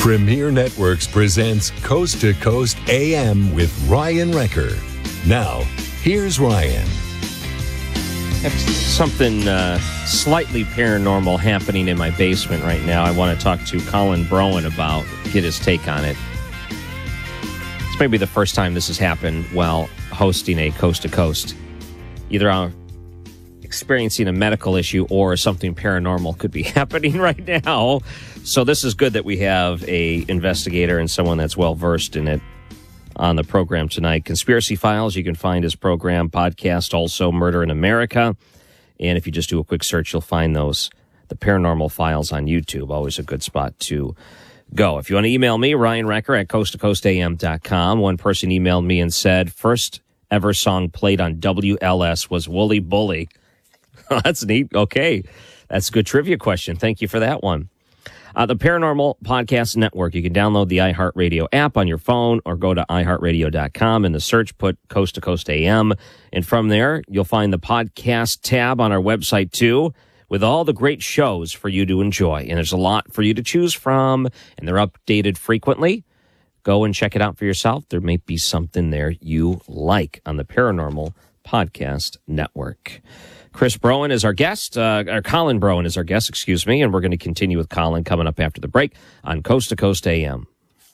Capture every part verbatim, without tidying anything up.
Premier Networks presents Coast to Coast A M with Ryan Recker. Now, here's Ryan. I have something uh, slightly paranormal happening in my basement right now. I want to talk to Colin Broen about, get his take on it. It's maybe the first time this has happened while hosting a Coast to Coast. Either I'm experiencing a medical issue or something paranormal could be happening right now. So this is good that we have a investigator and someone that's well-versed in it on the program tonight. Conspiracy Files, you can find his program, podcast, also Murder in America. And if you just do a quick search, you'll find those, the Paranormal Files on YouTube. Always a good spot to go. If you want to email me, Ryan Recker at coast to coast a m dot com. One person emailed me and said, first ever song played on W L S was Wooly Bully. That's neat. Okay. That's a good trivia question. Thank you for that one. Uh, the Paranormal Podcast Network. You can download the iHeartRadio app on your phone or go to i heart radio dot com. In the search, put Coast to Coast A M. And from there, you'll find the podcast tab on our website, too, with all the great shows for you to enjoy. And there's a lot for you to choose from, and they're updated frequently. Go and check it out for yourself. There may be something there you like on the Paranormal Podcast Network. Chris Broen is our guest, uh, or Colin Broen is our guest, excuse me, and we're going to continue with Colin coming up after the break on Coast to Coast A M.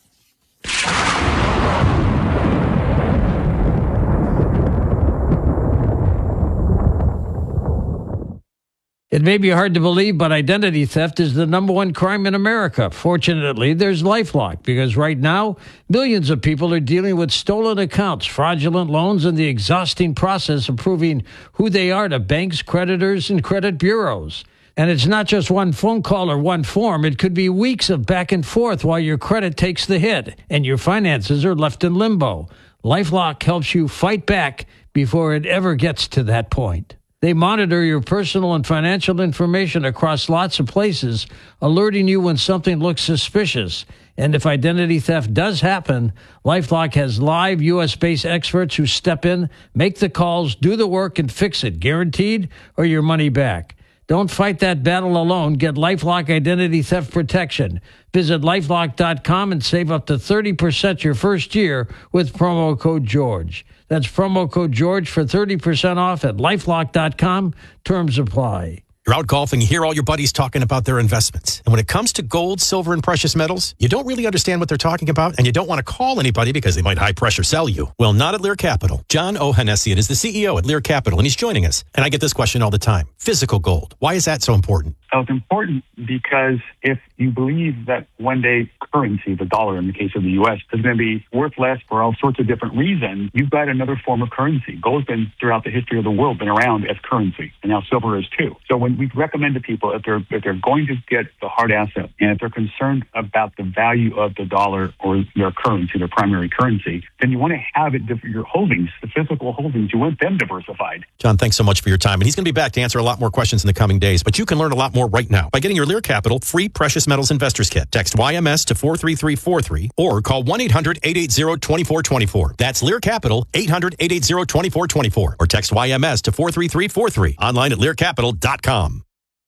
It may be hard to believe, but identity theft is the number one crime in America. Fortunately, there's LifeLock, because right now, millions of people are dealing with stolen accounts, fraudulent loans, and the exhausting process of proving who they are to banks, creditors, and credit bureaus. And it's not just one phone call or one form. It could be weeks of back and forth while your credit takes the hit and your finances are left in limbo. LifeLock helps you fight back before it ever gets to that point. They monitor your personal and financial information across lots of places, alerting you when something looks suspicious. And if identity theft does happen, LifeLock has live U S-based experts who step in, make the calls, do the work, and fix it, guaranteed, or your money back. Don't fight that battle alone. Get LifeLock Identity Theft Protection. Visit lifelock dot com and save up to thirty percent your first year with promo code George. That's promo code George for thirty percent off at lifelock dot com. Terms apply. You're out golfing, you hear all your buddies talking about their investments. And when it comes to gold, silver, and precious metals, you don't really understand what they're talking about, and you don't want to call anybody because they might high-pressure sell you. Well, not at Lear Capital. John Ohanessian is the C E O at Lear Capital, and he's joining us. And I get this question all the time. Physical gold. Why is that so important? So it's important because if you believe that one day currency, the dollar in the case of the U S, is going to be worth less for all sorts of different reasons, you've got another form of currency. Gold's been, throughout the history of the world, been around as currency, and now silver is too. So when we recommend to people, if they're, if they're going to get the hard asset, and if they're concerned about the value of the dollar or their currency, their primary currency, then you want to have it, your holdings, the physical holdings, you want them diversified. John, thanks so much for your time. And he's going to be back to answer a lot more questions in the coming days, but you can learn a lot more right now by getting your Lear Capital free Precious Metals Investors Kit. Text Y M S to four three three four three or call one eight hundred eight eight zero two four two four. That's Lear Capital, eight hundred eight eight zero two four two four, or text Y M S to four three three four three. Online at lear capital dot com.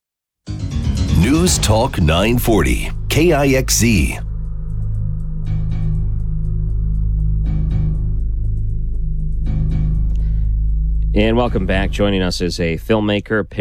News Talk nine forty, K I X Z. And welcome back. Joining us is a filmmaker,